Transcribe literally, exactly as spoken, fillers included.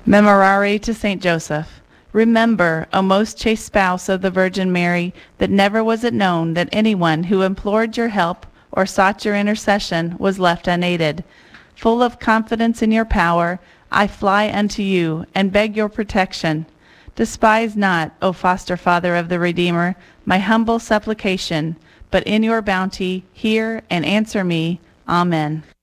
Memorare to Saint Joseph. Remember, O most chaste spouse of the Virgin Mary, that never was it known that anyone who implored your help or sought your intercession was left unaided. Full of confidence in your power, I fly unto you and beg your protection. Despise not, O foster father of the Redeemer, my humble supplication, but in your bounty hear and answer me. Amen.